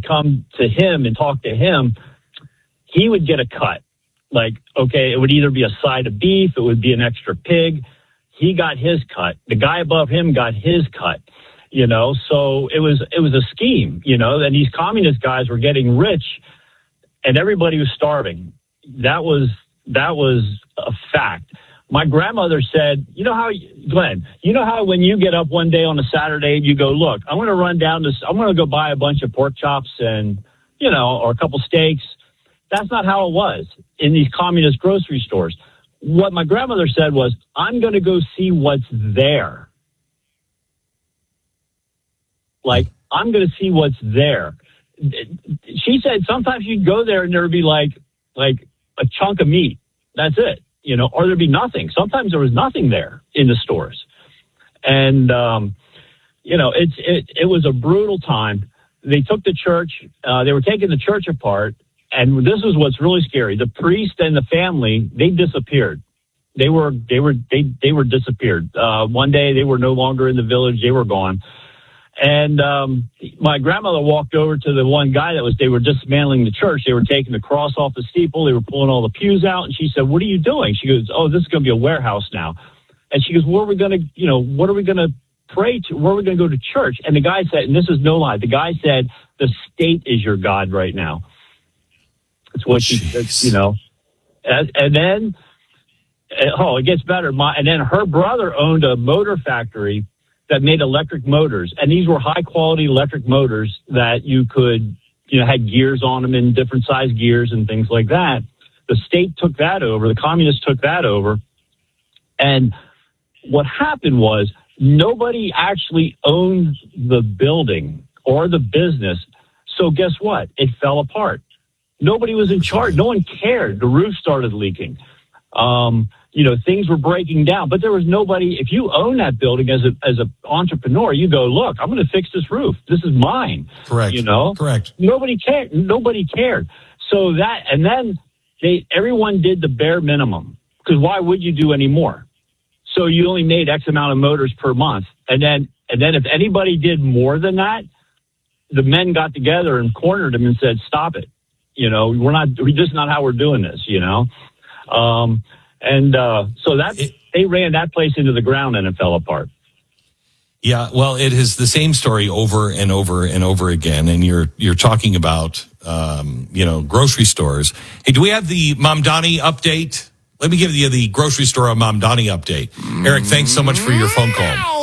come to him and talk to him, he would get a cut. Like, okay, it would either be a side of beef, it would be an extra pig. He got his cut. The guy above him got his cut, so it was a scheme, and these communist guys were getting rich and everybody was starving. That was a fact. My grandmother said, Glenn, how when you get up one day on a Saturday, you go, look, I'm going to run down this, I'm going to go buy a bunch of pork chops and, or a couple steaks. That's not how it was in these communist grocery stores. What my grandmother said was, I'm going to go see what's there. Like, I'm going to see what's there. She said sometimes you'd go there and there'd be like a chunk of meat. That's it, or there'd be nothing. Sometimes there was nothing there in the stores. And, it was a brutal time. They took the church, they were taking the church apart. And this is what's really scary. The priest and the family, they disappeared. They were disappeared. One day they were no longer in the village. They were gone. And my grandmother walked over to the one guy they were dismantling the church. They were taking the cross off the steeple. They were pulling all the pews out. And she said, what are you doing? She goes, oh, this is going to be a warehouse now. And she goes, what are we going to pray to? Where are we going to go to church? And the guy said, and this is no lie, the guy said, the state is your God right now. That's what she said, And then, it gets better. And then her brother owned a motor factory that made electric motors. And these were high quality electric motors that you could, had gears on them in different size gears and things like that. The state took that over. The communists took that over. And what happened was nobody actually owned the building or the business. So guess what? It fell apart. Nobody was in charge. No one cared. The roof started leaking. Things were breaking down, but there was nobody. If you own that building as an entrepreneur, you go, look, I'm going to fix this roof. This is mine. Correct. Correct. Nobody cared. So and then everyone did the bare minimum, because why would you do any more? So you only made X amount of motors per month. And then if anybody did more than that, the men got together and cornered them and said, stop it. We're just not how we're doing this, they ran that place into the ground and it fell apart. Yeah, well, it is the same story over and over and over again. And you're talking about, grocery stores. Hey, do we have the Mamdani update? Let me give you the grocery store Mamdani update. Eric, thanks so much for your phone call.